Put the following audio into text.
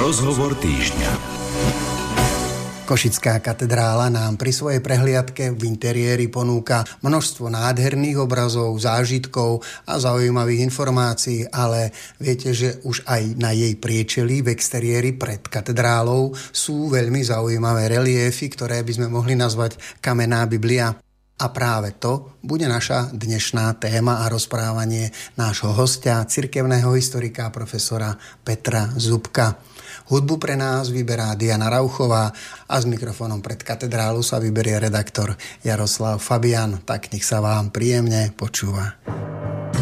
Rozhovor týždňa. Košická katedrála nám pri svojej prehliadke v interiéri ponúka množstvo nádherných obrazov, zážitkov a zaujímavých informácií, ale viete, že už aj na jej priečelí v exteriéri pred katedrálou sú veľmi zaujímavé reliéfy, ktoré by sme mohli nazvať kamenná Biblia. A práve to bude naša dnešná téma a rozprávanie nášho hostia, cirkevného historika profesora Petra Zubka. Hudbu pre nás vyberá Diana Rauchová a s mikrofónom pred katedrálu sa vyberie redaktor Jaroslav Fabian. Tak nech sa vám príjemne počúva.